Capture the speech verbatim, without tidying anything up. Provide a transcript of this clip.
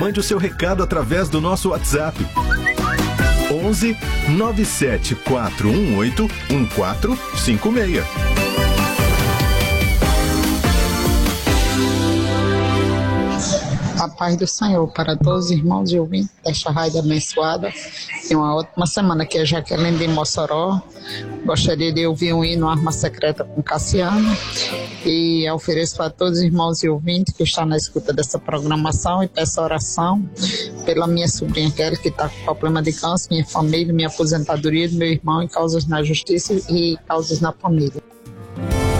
Mande o seu recado através do nosso WhatsApp. onze nove sete quatro um oito um quatro cinco seis. A paz do Senhor para todos os irmãos e ouvintes desta rádio abençoada. E uma ótima semana, que é Jaqueline de Mossoró. Gostaria de ouvir um hino Arma Secreta com Cassiano. E ofereço para todos os irmãos e ouvintes que estão na escuta dessa programação, e peço oração pela minha sobrinha Kelly, que está com problema de câncer, minha família, minha aposentadoria, do meu irmão, em causas na justiça e causas na família.